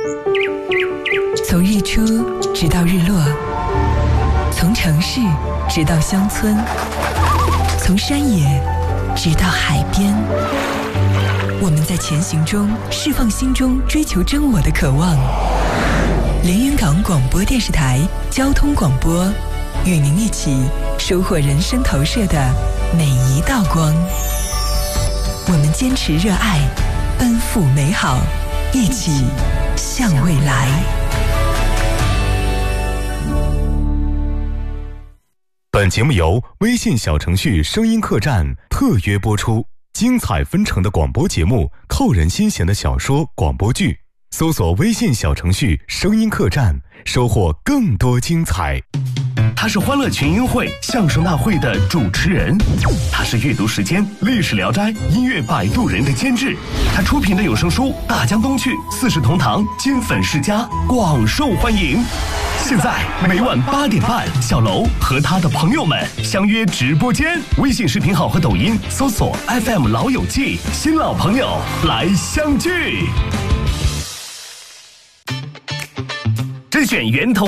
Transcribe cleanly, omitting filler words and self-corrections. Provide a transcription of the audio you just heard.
从日出直到日落，从城市直到乡村，从山野直到海边，我们在前行中释放心中追求真我的渴望。连云港广播电视台交通广播，与您一起收获人生投射的每一道光。我们坚持热爱，奔赴美好，一起向未来。 本节目由微信小程序声音客栈特约播出，精彩纷呈的广播节目，扣人心弦的小说广播剧，搜索微信小程序声音客栈，收获更多精彩。 他是欢乐群英会相声大会的主持人，他是阅读时间历史聊斋音乐摆渡人的监制，他出品的有声书《大江东去》四世同堂金粉世家广受欢迎。现在每晚8点半，小楼和他的朋友们相约直播间，微信视频号和抖音搜索 FM 老友记，新老朋友来相聚。甄选源头